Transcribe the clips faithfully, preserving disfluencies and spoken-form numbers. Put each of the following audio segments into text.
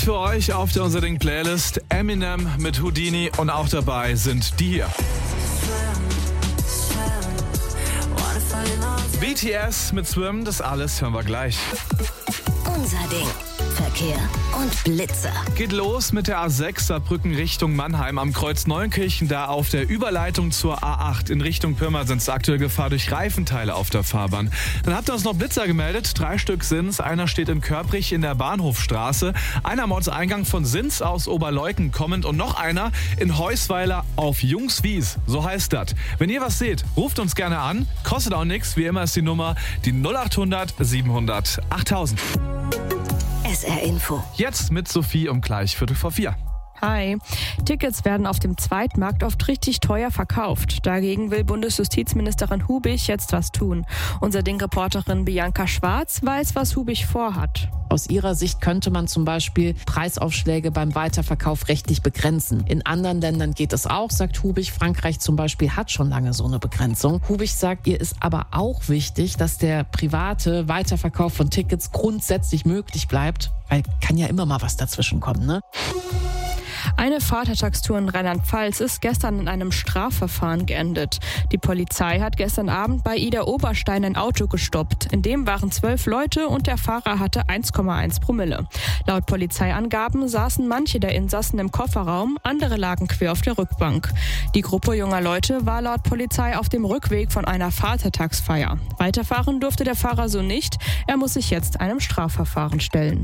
Für euch auf der Unser Ding Playlist Eminem mit Houdini und auch dabei sind die hier. B T S mit Swim, das alles hören wir gleich. Unser Ding. Verkehr und Blitzer. Geht los mit der A sechs Saarbrücken Richtung Mannheim am Kreuz Neunkirchen. Da auf der Überleitung zur A acht in Richtung Pirmasens aktuell Gefahr durch Reifenteile auf der Fahrbahn. Dann habt ihr uns noch Blitzer gemeldet. Drei Stück sind's. Einer steht in Körprich in der Bahnhofstraße. Einer am Ortseingang von Sins aus Oberleuken kommend und noch einer in Heusweiler auf Jungswies. So heißt das. Wenn ihr was seht, ruft uns gerne an. Kostet auch nichts. Wie immer ist die Nummer die null acht hundert siebenhundert achttausend. S R Info. Jetzt mit Sophie um gleich Viertel vor vier. Hi. Tickets werden auf dem Zweitmarkt oft richtig teuer verkauft. Dagegen will Bundesjustizministerin Hubich jetzt was tun. Unser Ding-Reporterin Bianca Schwarz weiß, was Hubich vorhat. Aus ihrer Sicht könnte man zum Beispiel Preisaufschläge beim Weiterverkauf rechtlich begrenzen. In anderen Ländern geht es auch, sagt Hubich. Frankreich zum Beispiel hat schon lange so eine Begrenzung. Hubich sagt, ihr ist aber auch wichtig, dass der private Weiterverkauf von Tickets grundsätzlich möglich bleibt, weil kann ja immer mal was dazwischen kommen, ne? Eine Vatertagstour in Rheinland-Pfalz ist gestern in einem Strafverfahren geendet. Die Polizei hat gestern Abend bei Ida Oberstein ein Auto gestoppt. In dem waren zwölf Leute und der Fahrer hatte eins Komma eins Promille. Laut Polizeiangaben saßen manche der Insassen im Kofferraum, andere lagen quer auf der Rückbank. Die Gruppe junger Leute war laut Polizei auf dem Rückweg von einer Vatertagsfeier. Weiterfahren durfte der Fahrer so nicht. Er muss sich jetzt einem Strafverfahren stellen.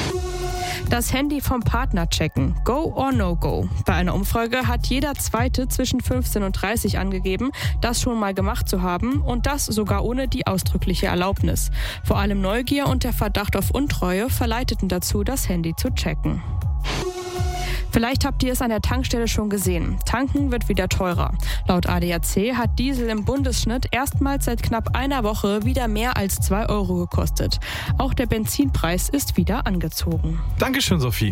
Das Handy vom Partner checken. Go or no go. Bei einer Umfrage hat jeder Zweite zwischen fünfzehn und dreißig angegeben, das schon mal gemacht zu haben und das sogar ohne die ausdrückliche Erlaubnis. Vor allem Neugier und der Verdacht auf Untreue verleiteten dazu, das Handy zu checken. Vielleicht habt ihr es an der Tankstelle schon gesehen. Tanken wird wieder teurer. Laut A D A C hat Diesel im Bundesschnitt erstmals seit knapp einer Woche wieder mehr als zwei Euro gekostet. Auch der Benzinpreis ist wieder angezogen. Dankeschön, Sophie.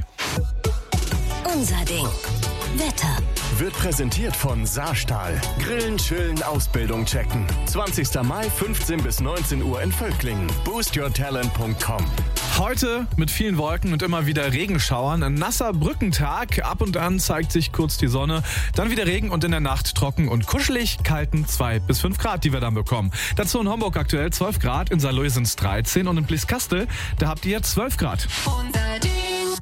Unser Ding. Wetter. Wird präsentiert von Saarstahl. Grillen, chillen, Ausbildung checken. zwanzigster Mai, fünfzehn bis neunzehn Uhr in Völklingen. boost your talent punkt com. Heute mit vielen Wolken und immer wieder Regenschauern. Ein nasser Brückentag. Ab und an zeigt sich kurz die Sonne. Dann wieder Regen und in der Nacht trocken und kuschelig. Kalten zwei bis fünf Grad, die wir dann bekommen. Dazu in Homburg aktuell zwölf Grad. In Saarlouis sind es dreizehn und in Blieskastel, da habt ihr zwölf Grad. Unser Ding.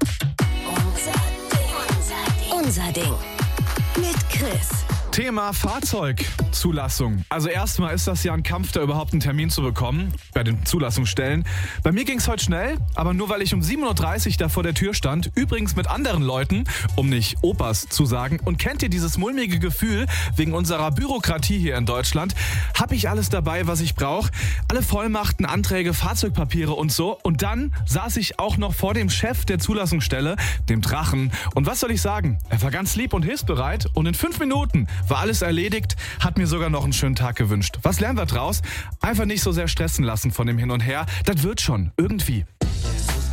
Unser Ding. Mit Chris. Thema Fahrzeugzulassung. Also erstmal ist das ja ein Kampf, da überhaupt einen Termin zu bekommen bei den Zulassungsstellen. Bei mir ging es heute schnell, aber nur weil ich um sieben Uhr dreißig da vor der Tür stand, übrigens mit anderen Leuten, um nicht Opas zu sagen. Und kennt ihr dieses mulmige Gefühl wegen unserer Bürokratie hier in Deutschland? Hab ich alles dabei, was ich brauche? Alle Vollmachten, Anträge, Fahrzeugpapiere und so. Und dann saß ich auch noch vor dem Chef der Zulassungsstelle, dem Drachen. Und was soll ich sagen? Er war ganz lieb und hilfsbereit und in fünf Minuten war alles erledigt, hat mir sogar noch einen schönen Tag gewünscht. Was lernen wir draus? Einfach nicht so sehr stressen lassen von dem Hin und Her. Das wird schon, irgendwie.